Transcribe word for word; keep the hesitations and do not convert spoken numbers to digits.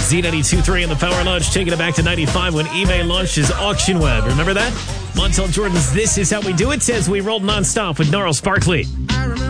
Z ninety-two point three in the Power Lunch, taking it back to ninety-five when eBay launched his auction web. Remember that? Montel Jordan's This Is How We Do It says we rolled nonstop with Gnarls Barkley.